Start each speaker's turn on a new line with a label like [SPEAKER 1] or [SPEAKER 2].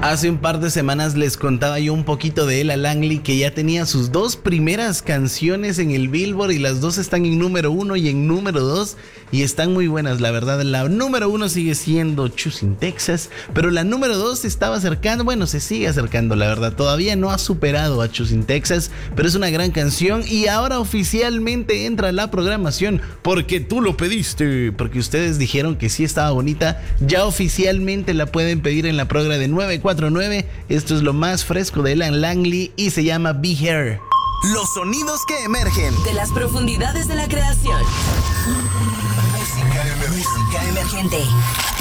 [SPEAKER 1] Hace un par de semanas les contaba yo un poquito de Ella Langley, que ya tenía sus dos primeras canciones en el Billboard y las dos están en número 1 y en número 2 y están muy buenas, la verdad. La número 1 sigue siendo Choosing Texas, pero la número 2 se estaba acercando, bueno, se sigue acercando, la verdad. Todavía no ha superado a Choosing Texas, pero es una gran canción y ahora oficialmente entra a la programación porque tú lo pediste, porque ustedes dijeron que sí estaba bonita. Ya oficialmente la pueden pedir en la progra de 949. Esto es lo más fresco de Ella Langley y se llama Be Here.
[SPEAKER 2] Los sonidos que emergen
[SPEAKER 3] de las profundidades de la creación. Música emergente.